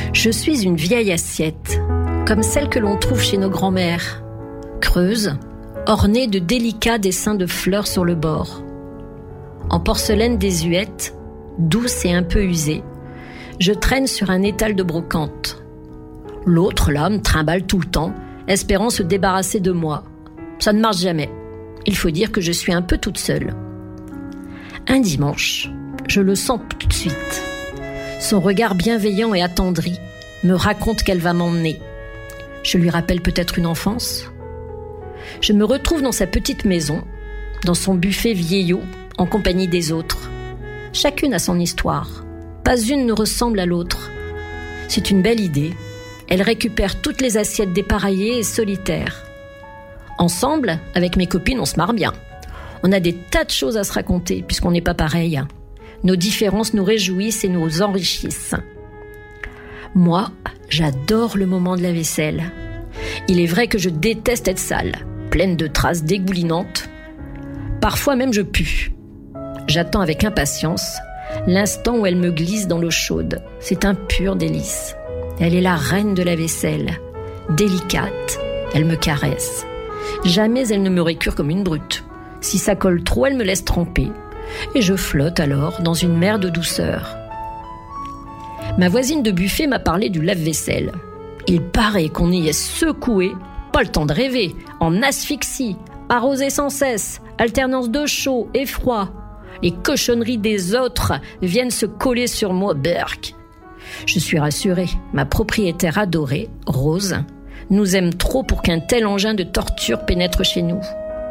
Je suis une vieille assiette, comme celle que l'on trouve chez nos grands-mères, creuse, ornée de délicats dessins de fleurs sur le bord. En porcelaine désuète, douce et un peu usée, je traîne sur un étal de brocante. L'autre, là, me trimballe tout le temps, espérant se débarrasser de moi. Ça ne marche jamais. Il faut dire que je suis un peu toute seule. Un dimanche, je le sens tout de suite. Son regard bienveillant et attendri me raconte qu'elle va m'emmener. Je lui rappelle peut-être une enfance. Je me retrouve dans sa petite maison, dans son buffet vieillot, en compagnie des autres. Chacune a son histoire. Pas une ne ressemble à l'autre. C'est une belle idée. Elle récupère toutes les assiettes dépareillées et solitaires. Ensemble, avec mes copines, on se marre bien. On a des tas de choses à se raconter, puisqu'on n'est pas pareil. Nos différences nous réjouissent et nous enrichissent. Moi, j'adore le moment de la vaisselle. Il est vrai que je déteste être sale, pleine de traces dégoulinantes. Parfois même je pue. J'attends avec impatience l'instant où elle me glisse dans l'eau chaude. C'est un pur délice. Elle est la reine de la vaisselle. Délicate, elle me caresse. Jamais elle ne me récure comme une brute. Si ça colle trop, elle me laisse tremper. Et je flotte alors dans une mer de douceur. Ma voisine de buffet m'a parlé du lave-vaisselle. Il paraît qu'on y est secoué, pas le temps de rêver, en asphyxie, arrosé sans cesse, alternance de chaud et froid. Les cochonneries des autres viennent se coller sur moi, berk. Je suis rassurée, ma propriétaire adorée, Rose, nous aime trop pour qu'un tel engin de torture pénètre chez nous.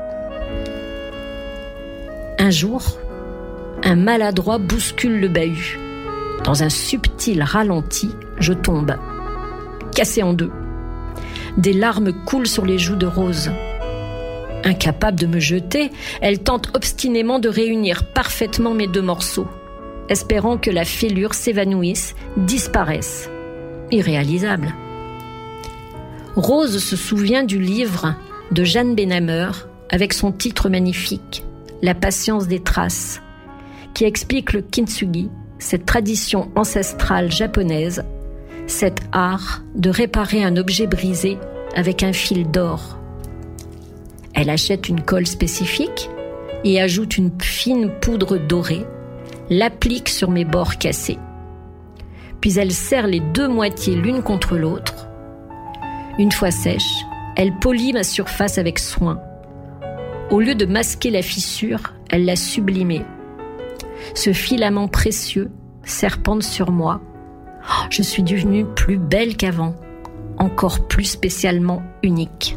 Un jour, un maladroit bouscule le bahut. Dans un subtil ralenti, je tombe, cassée en deux. Des larmes coulent sur les joues de Rose. Incapable de me jeter, elle tente obstinément de réunir parfaitement mes deux morceaux, espérant que la fêlure s'évanouisse, disparaisse. Irréalisable. Rose se souvient du livre de Jeanne Benhammer avec son titre magnifique, La patience des traces, qui explique le kintsugi, cette tradition ancestrale japonaise, cet art de réparer un objet brisé avec un fil d'or. Elle achète une colle spécifique et ajoute une fine poudre dorée, l'applique sur mes bords cassés. Puis elle serre les deux moitiés l'une contre l'autre. Une fois sèche, elle polit ma surface avec soin. Au lieu de masquer la fissure, elle l'a sublimée. Ce filament précieux serpente sur moi. Je suis devenue plus belle qu'avant, encore plus spécialement unique.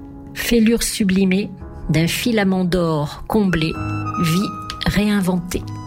Fêlure sublimée d'un filament d'or comblé, vie réinventée.